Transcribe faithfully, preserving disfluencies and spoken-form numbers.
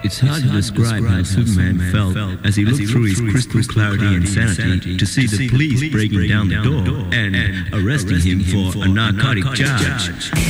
It's hard to describe how Superman felt as he looked through his crystal clarity and sanity to see the police breaking down the door and arresting him for a narcotic charge.